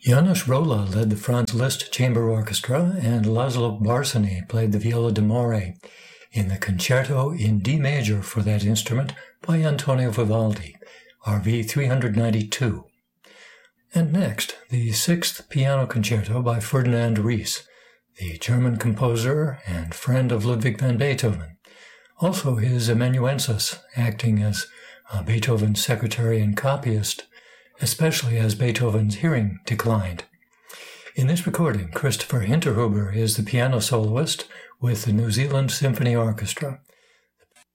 Janos Rolla led the Franz Liszt Chamber Orchestra, and Laszlo Barseny played the viola d'amore in the Concerto in D major for that instrument by Antonio Vivaldi, RV 392. And next, the Sixth Piano Concerto by Ferdinand Ries, the German composer and friend of Ludwig van Beethoven, also his amanuensis, acting as Beethoven's secretary and copyist, especially as Beethoven's hearing declined. In this recording, Christopher Hinterhuber is the piano soloist with the New Zealand Symphony Orchestra,